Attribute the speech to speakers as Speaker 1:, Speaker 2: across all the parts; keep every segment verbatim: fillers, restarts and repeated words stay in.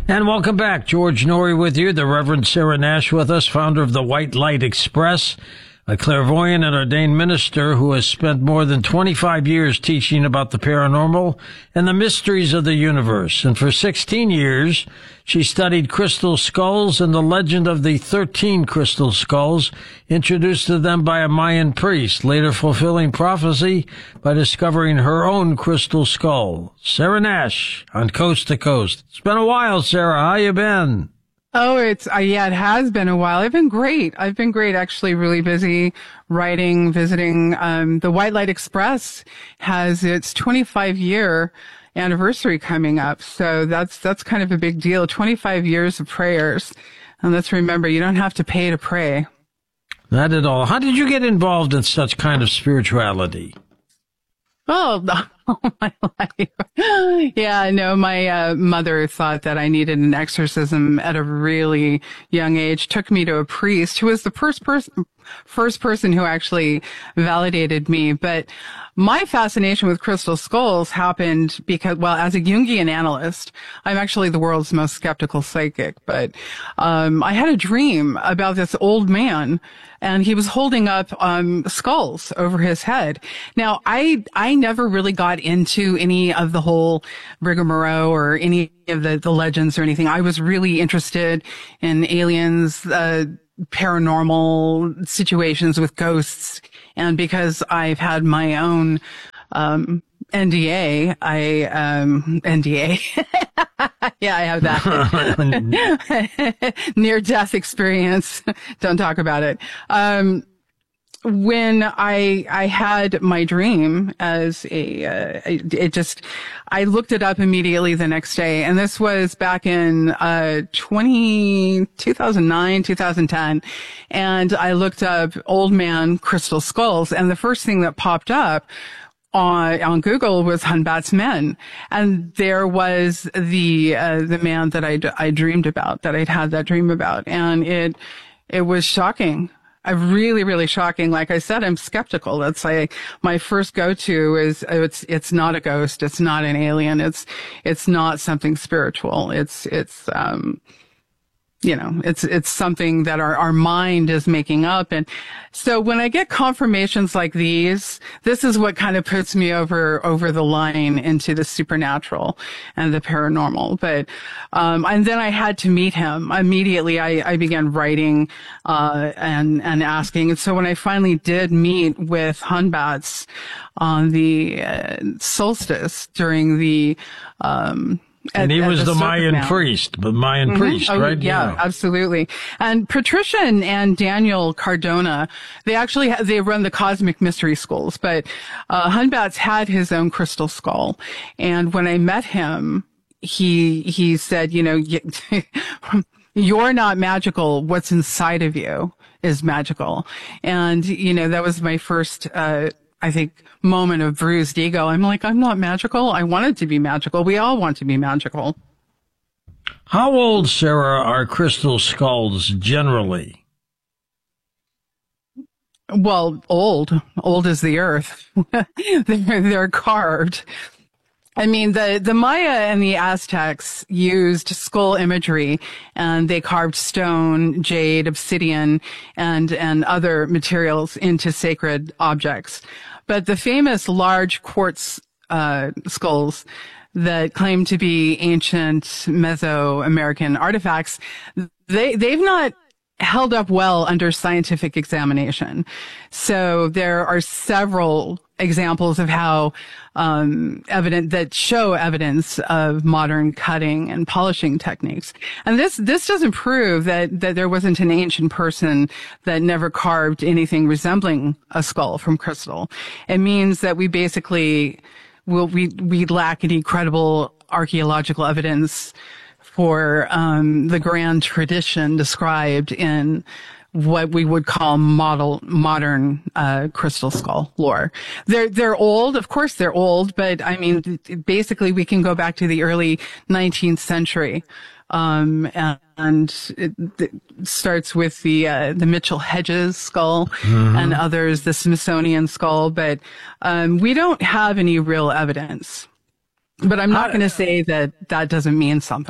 Speaker 1: And welcome back. George Noory with you, the Reverend Sarah Nash with us, founder of the White Light Express, a clairvoyant and ordained minister who has spent more than twenty-five years teaching about the paranormal and the mysteries of the universe. And for sixteen years, she studied crystal skulls and the legend of the thirteen crystal skulls, introduced to them by a Mayan priest, later fulfilling prophecy by discovering her own crystal skull. Sarah Nash on Coast to Coast. It's been a while, Sarah. How you been?
Speaker 2: Oh, it's, uh, yeah, it has been a while. I've been great. I've been great, actually, really busy writing, visiting. Um, the White Light Express has its twenty-five year anniversary coming up. So that's, that's kind of a big deal. twenty-five years of prayers. And let's remember, you don't have to pay to pray.
Speaker 1: Not at all. How did you get involved in such kind of spirituality?
Speaker 2: Oh, all my life. Yeah, no, my uh, mother thought that I needed an exorcism at a really young age, took me to a priest who was the first person, first person who actually validated me. But my fascination with crystal skulls happened because, well, as a Jungian analyst, I'm actually the world's most skeptical psychic, but um, I had a dream about this old man, and he was holding up um, skulls over his head. Now, I I never really got into any of the whole rigmarole or any of the, the legends or anything. I was really interested in aliens, uh, paranormal situations with ghosts. And because I've had my own, um, N D A, I, um, N D A. Yeah, I have that. Near death experience. Don't talk about it. Um, when I, I had my dream as a, uh, it just, I looked it up immediately the next day. And this was back in, uh, twenty, two thousand nine, two thousand ten. And I looked up old man crystal skulls. And the first thing that popped up on, on Google was Hun Bat's Men. And there was the, uh, the man that I, I dreamed about, that I'd had that dream about. And it, it was shocking. I really, really shocking. Like I said, I'm skeptical. That's like my first go-to is it's, it's not a ghost. It's not an alien. It's, it's not something spiritual. It's, it's, um, you know, it's, it's something that our, our mind is making up. And so when I get confirmations like these, this is what kind of puts me over, over the line into the supernatural and the paranormal. But, um, and then I had to meet him. Immediately I, I began writing, uh, and, and asking. And so when I finally did meet with Hun Bat's on the uh, solstice during the, um,
Speaker 1: And
Speaker 2: At,
Speaker 1: he was
Speaker 2: the,
Speaker 1: the Mayan
Speaker 2: now.
Speaker 1: priest, the Mayan mm-hmm. priest,
Speaker 2: oh,
Speaker 1: right?
Speaker 2: Yeah, yeah, absolutely. And Patricia and, and Daniel Cardona, they actually, ha- they run the Cosmic Mystery Schools, but, uh, Hun Bat's had his own crystal skull. And when I met him, he, he said, you know, you're not magical. What's inside of you is magical. And, you know, that was my first, uh, I think, moment of bruised ego. I'm like, I'm not magical. I wanted to be magical. We all want to be magical.
Speaker 1: How old, Sarah, are crystal skulls generally?
Speaker 2: Well, old. Old as the earth. they're, they're carved. I mean, the, the Maya and the Aztecs used skull imagery, and they carved stone, jade, obsidian, and, and other materials into sacred objects. But the famous large quartz, uh, skulls that claim to be ancient Mesoamerican artifacts, they, they've not held up well under scientific examination. So there are several examples of how um evident that show evidence of modern cutting and polishing techniques. And this this doesn't prove that that there wasn't an ancient person that never carved anything resembling a skull from crystal. It means that we basically will we we lack any credible archaeological evidence for um the grand tradition described in what we would call model, modern, uh, crystal skull lore. They're, they're old. Of course they're old, but I mean, basically we can go back to the early nineteenth century. Um, and, and it, it starts with the, uh, the Mitchell Hedges skull mm-hmm. and others, the Smithsonian skull, but, um, we don't have any real evidence. But I'm not going to say that that doesn't mean something.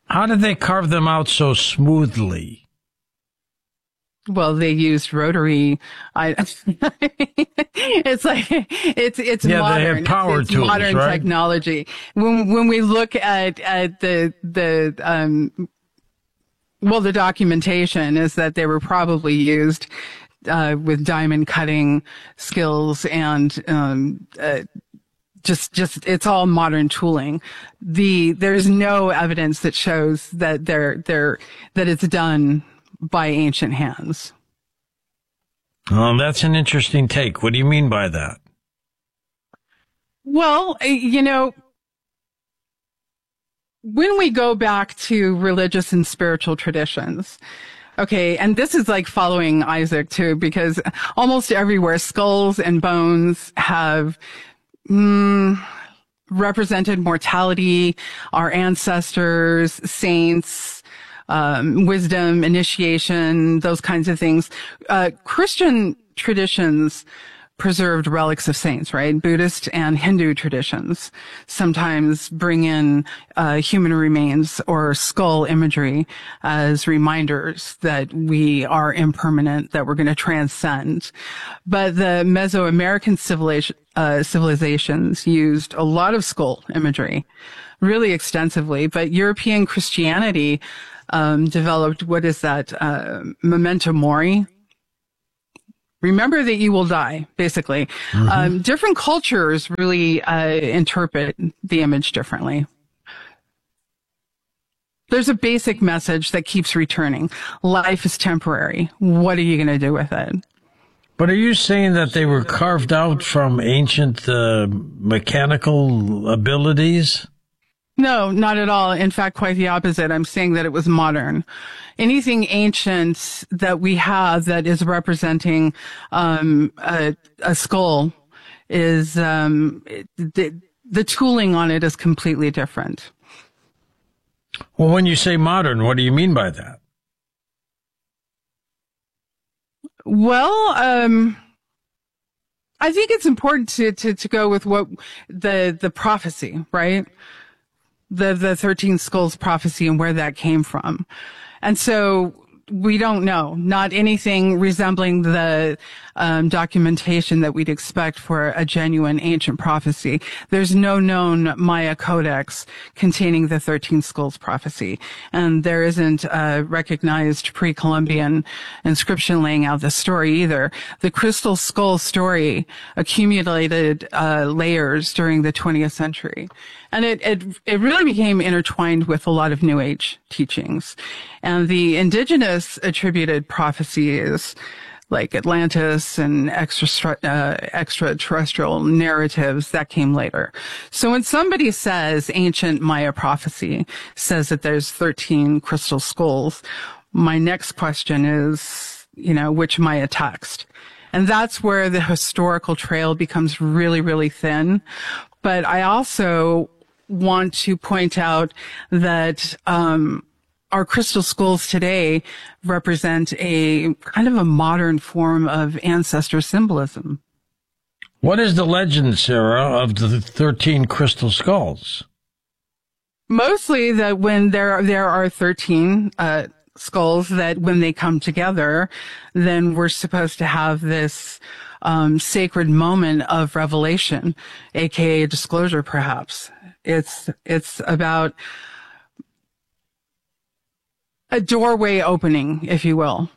Speaker 1: How did they carve them out so smoothly?
Speaker 2: Well, they used rotary. I, it's like it's it's
Speaker 1: yeah,
Speaker 2: modern.
Speaker 1: they have power
Speaker 2: it's, it's
Speaker 1: tools,
Speaker 2: modern
Speaker 1: right?
Speaker 2: technology. When when we look at at the the um, well, the documentation is that they were probably used uh, with diamond cutting skills and um, uh, just just it's all modern tooling. The there's no evidence that shows that they're they're that it's done by ancient hands.
Speaker 1: Um, that's an interesting take. What do you mean by that?
Speaker 2: Well, you know, when we go back to religious and spiritual traditions, okay, and this is like following Isaac too, because almost everywhere skulls and bones have mm, represented mortality, our ancestors, saints, Um, wisdom, initiation, those kinds of things. Uh, Christian traditions preserved relics of saints, right? Buddhist and Hindu traditions sometimes bring in uh, human remains or skull imagery as reminders that we are impermanent, that we're going to transcend. But the Mesoamerican civilization, uh, civilizations used a lot of skull imagery, really extensively. But European Christianity Um, developed, what is that, uh, memento mori? Remember that you will die, basically. Mm-hmm. Um, different cultures really uh, interpret the image differently. There's a basic message that keeps returning. Life is temporary. What are you going to do with it?
Speaker 1: But are you saying that they were carved out from ancient uh, mechanical abilities?
Speaker 2: No, not at all. In fact, quite the opposite. I'm saying that it was modern. Anything ancient that we have that is representing um, a, a skull is um, the, the tooling on it is completely different.
Speaker 1: Well, when you say modern, what do you mean by that?
Speaker 2: Well, um, I think it's important to, to, to go with what the the prophecy, right? The the thirteen Skulls prophecy and where that came from. And so we don't know, not anything resembling the um, documentation that we'd expect for a genuine ancient prophecy. There's no known Maya codex containing the thirteen Skulls prophecy. And there isn't a recognized pre-Columbian inscription laying out the story either. The Crystal Skull story accumulated uh, layers during the twentieth century. And it, it, it really became intertwined with a lot of New Age teachings. And the indigenous attributed prophecies like Atlantis and extra, uh, extraterrestrial narratives that came later. So when somebody says ancient Maya prophecy says that there's thirteen crystal skulls, my next question is, you know, which Maya text? And that's where the historical trail becomes really, really thin. But I also want to point out that um our crystal skulls today represent a kind of a modern form of ancestor symbolism.
Speaker 1: What is the legend, Sarah, of the thirteen crystal skulls?
Speaker 2: Mostly that when there there are thirteen uh skulls, that when they come together, then we're supposed to have this um sacred moment of revelation, aka disclosure, perhaps. It's, it's about a doorway opening, if you will.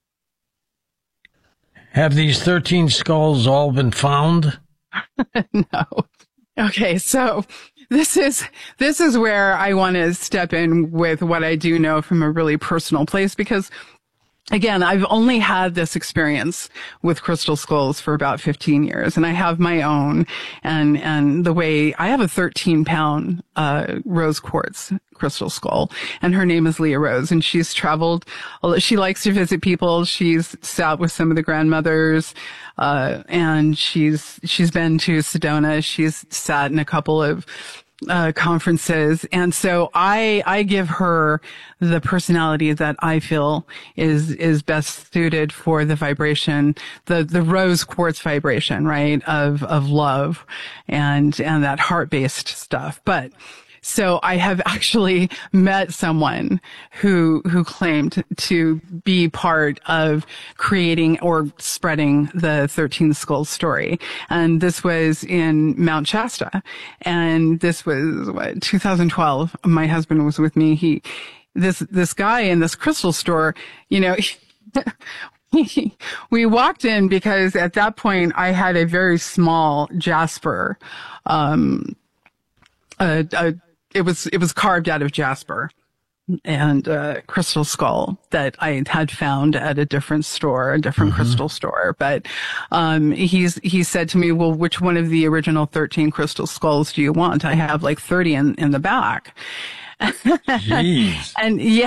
Speaker 1: Have these thirteen skulls all been found?
Speaker 2: No. Okay. So this is, this is where I want to step in with what I do know from a really personal place, because again, I've only had this experience with crystal skulls for about fifteen years, and I have my own. And, and the way I have a thirteen pound, uh, rose quartz crystal skull, and her name is Leah Rose, and she's traveled, she likes to visit people. She's sat with some of the grandmothers, uh, and she's, she's been to Sedona. She's sat in a couple of Uh, conferences. And so I, I give her the personality that I feel is, is best suited for the vibration, the, the rose quartz vibration, right? Of, of love and, and that heart-based stuff. But So I have actually met someone who, who claimed to be part of creating or spreading the thirteen Skulls story. And this was in Mount Shasta. And this was what, two thousand twelve. My husband was with me. He, this, this guy in this crystal store, you know, we walked in because at that point I had a very small jasper, um, a, a It was, it was carved out of jasper and a crystal skull that I had found at a different store, a different mm-hmm. crystal store. But, um, he's, he said to me, well, which one of the original thirteen crystal skulls do you want? I have like thirty in, in the back.
Speaker 1: Jeez.
Speaker 2: And yeah.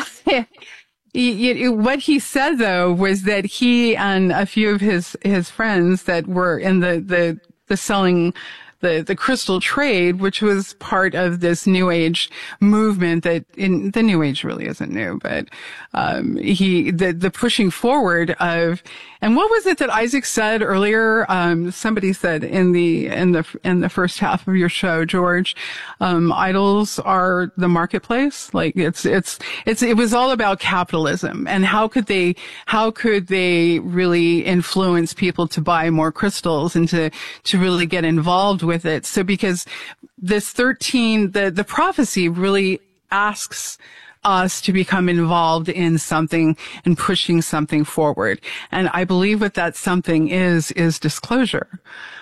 Speaker 2: He, he, what he said though was that he and a few of his, his friends that were in the, the, the selling the, the crystal trade, which was part of this new age movement that in the new age really isn't new, but, um, he, the, the pushing forward of, and what was it that Isaac said earlier? Um, somebody said in the, in the, in the first half of your show, George, um, idols are the marketplace. Like it's, it's, it's, it was all about capitalism and how could they, how could they really influence people to buy more crystals and to, to really get involved with it. So because this thirteen, the, the prophecy really asks us to become involved in something and pushing something forward. And I believe what that something is, is disclosure.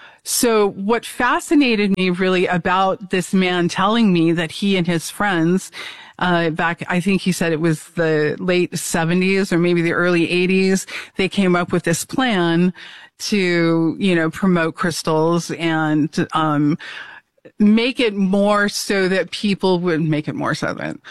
Speaker 2: So what fascinated me really about this man telling me that he and his friends, uh, back, I think he said it was the late seventies or maybe the early eighties, they came up with this plan to, you know, promote crystals and, um, make it more so that people would make it more so that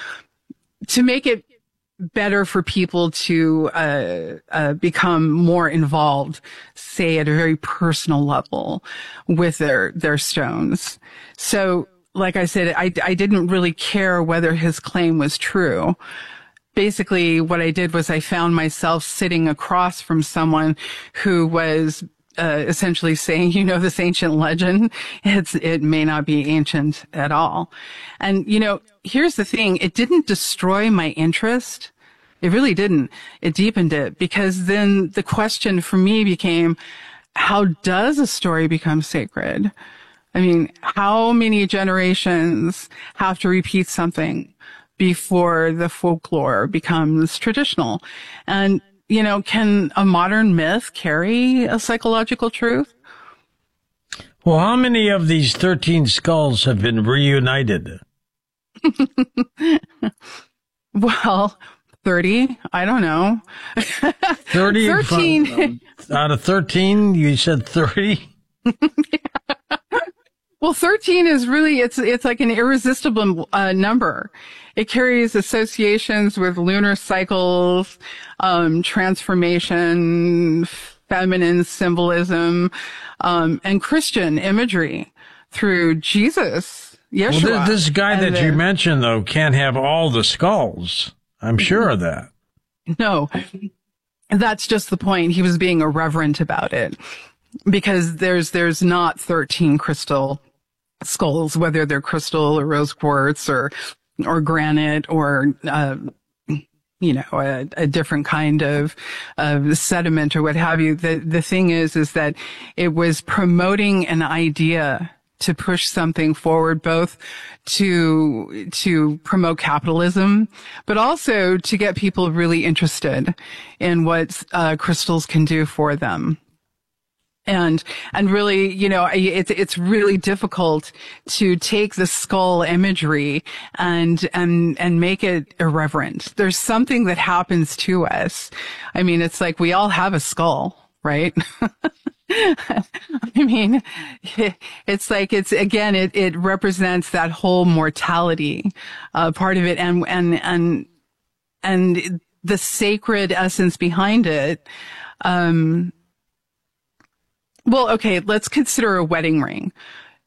Speaker 2: to make it better for people to, uh, uh, become more involved, say at a very personal level with their, their stones. So, like I said, I, I didn't really care whether his claim was true. Basically, what I did was I found myself sitting across from someone who was uh, essentially saying, you know, this ancient legend, it's, it may not be ancient at all. And, you know, here's the thing. It didn't destroy my interest. It really didn't. It deepened it because then the question for me became, how does a story become sacred? I mean, how many generations have to repeat something before the folklore becomes traditional? And, you know, can a modern myth carry a psychological truth?
Speaker 1: Well, how many of these thirteen skulls have been reunited?
Speaker 2: Well, thirty. I don't know.
Speaker 1: thirty?
Speaker 2: thirteen.
Speaker 1: From, um, out of thirteen, you said thirty?
Speaker 2: Yeah. Well, thirteen is really, it's, it's like an irresistible uh, number. It carries associations with lunar cycles, um, transformation, feminine symbolism, um, and Christian imagery through Jesus, Yeshua.
Speaker 1: Well, this guy that
Speaker 2: the,
Speaker 1: you mentioned, though, can't have all the skulls. I'm sure of that.
Speaker 2: No, that's just the point. He was being irreverent about it because there's, there's not thirteen crystal skulls, whether they're crystal or rose quartz or, or granite or, uh, you know, a, a different kind of, of sediment or what have you. The, the thing is, is that it was promoting an idea to push something forward, both to, to promote capitalism, but also to get people really interested in what, uh, crystals can do for them. And, and really, you know, it's, it's really difficult to take the skull imagery and, and, and make it irreverent. There's something that happens to us. I mean, it's like we all have a skull, right? I mean, it's like, it's, again, it, it represents that whole mortality, uh, part of it and, and, and, and the sacred essence behind it. Um, Well, okay, let's consider a wedding ring.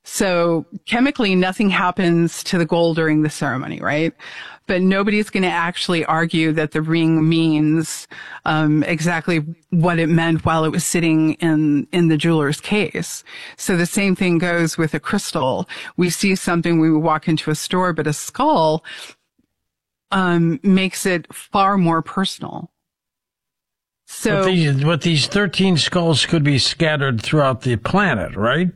Speaker 2: So chemically, nothing happens to the gold during the ceremony, right? But nobody's going to actually argue that the ring means um, exactly what it meant while it was sitting in in the jeweler's case. So the same thing goes with a crystal. We see something, we walk into a store, but a skull um, makes it far more personal. So,
Speaker 1: but these, but these thirteen skulls could be scattered throughout the planet, right?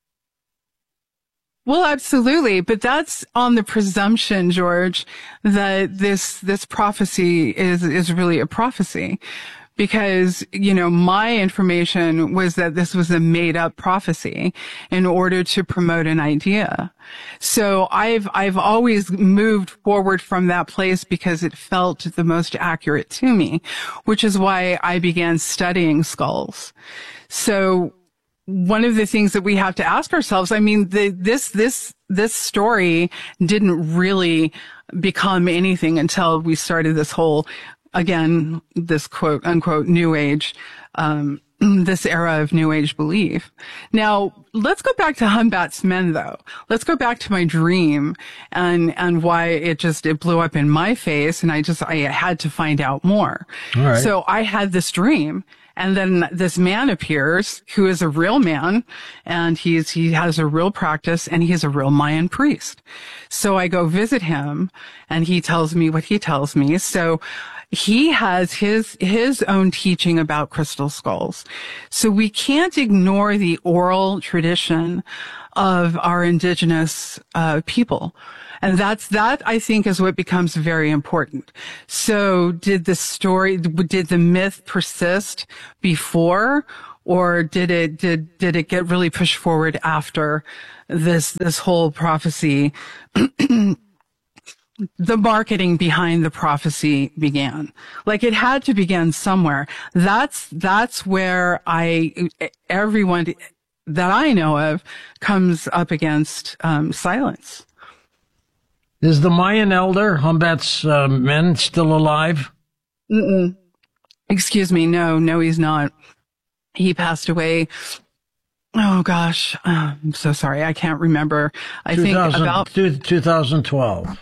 Speaker 2: Well, absolutely. But that's on the presumption, George, that this, this prophecy is, is really a prophecy. Because, you know, my information was that this was a made up prophecy in order to promote an idea. So I've, I've always moved forward from that place because it felt the most accurate to me, which is why I began studying skulls. So one of the things that we have to ask ourselves, I mean, the, this, this, this story didn't really become anything until we started this whole, again, this quote unquote new age, um, this era of new age belief. Now, let's go back to Humbat's men though. Let's go back to my dream and, and why it just, it blew up in my face and I just, I had to find out more.
Speaker 1: All right.
Speaker 2: So I had this dream. And then this man appears who is a real man and he's, he has a real practice and he's a real Mayan priest. So I go visit him and he tells me what he tells me. So he has his, his own teaching about crystal skulls. So we can't ignore the oral tradition of our indigenous, uh, people. And that's, that I think is what becomes very important. So did the story, did the myth persist before or did it, did, did it get really pushed forward after this, this whole prophecy, the marketing behind the prophecy began? Like it had to begin somewhere. That's, that's where I, everyone that I know of comes up against, um, silence.
Speaker 1: Is the Mayan elder, Humbat's uh, men, still alive?
Speaker 2: Mm-mm. Excuse me. No, no, he's not. He passed away. Oh, gosh. Oh, I'm so sorry. I can't remember. I think about
Speaker 1: twenty twelve.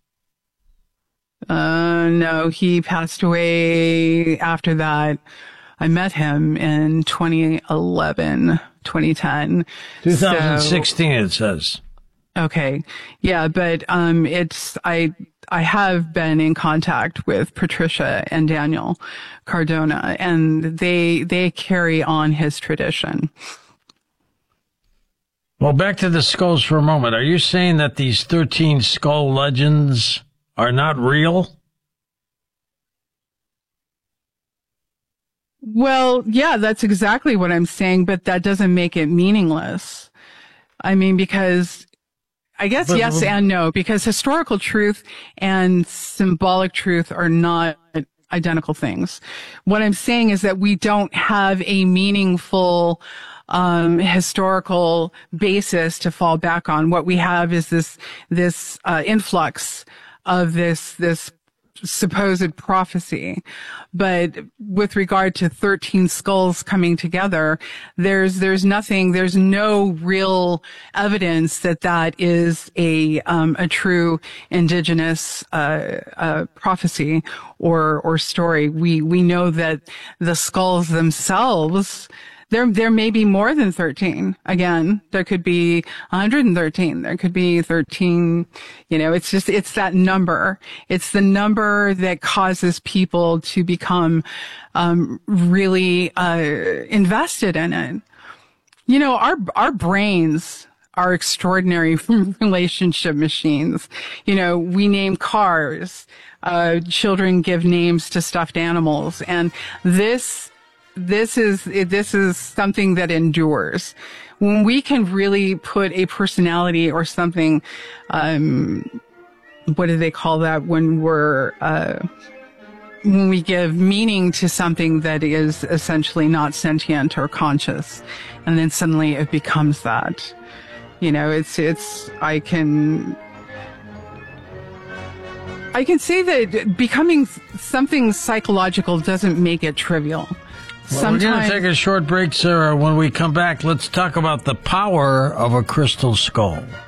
Speaker 2: Uh, no, he passed away after that. I met him in twenty eleven, twenty ten.
Speaker 1: twenty sixteen, so, it says.
Speaker 2: Okay. Yeah, but, um, it's, I, I have been in contact with Patricia and Daniel Cardona and they, they carry on his tradition.
Speaker 1: Well, back to the skulls for a moment. Are you saying that these thirteen skull legends are not real?
Speaker 2: Well, yeah, that's exactly what I'm saying, but that doesn't make it meaningless. I mean, because I guess but, yes and no, because historical truth and symbolic truth are not identical things. What I'm saying is that we don't have a meaningful um historical basis to fall back on. What we have is this this uh influx of this this supposed prophecy. But with regard to thirteen skulls coming together, there's, there's nothing, there's no real evidence that that is a, um, a true indigenous, uh, uh, prophecy or, or story. We, we know that the skulls themselves, There, there may be more than thirteen. Again, there could be one hundred thirteen. There could be thirteen. You know, it's just, it's that number. It's the number that causes people to become, um, really, uh, invested in it. You know, our, our brains are extraordinary relationship machines. You know, we name cars. Uh, children give names to stuffed animals. And this, This is, this is something that endures. When we can really put a personality or something, um, what do they call that when we're, uh, when we give meaning to something that is essentially not sentient or conscious, and then suddenly it becomes that. You know, it's, it's, I can, I can say that becoming something psychological doesn't make it trivial.
Speaker 1: Well, we're going to take a short break, Sarah. When we come back, let's talk about the power of a crystal skull.